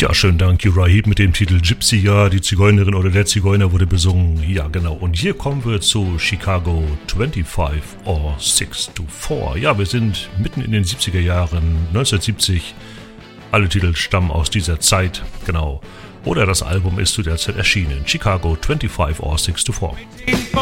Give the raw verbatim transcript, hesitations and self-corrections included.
Ja, schönen Dank, Uriah Heep mit dem Titel Gypsy, ja, die Zigeunerin oder der Zigeuner wurde besungen. Ja, genau. Und hier kommen wir zu Chicago fünfundzwanzig or six to four. Ja, wir sind mitten in den siebziger Jahren, neunzehnhundertsiebzig. Alle Titel stammen aus dieser Zeit, genau. Oder das Album ist zu der Zeit erschienen. Chicago fünfundzwanzig or six to four.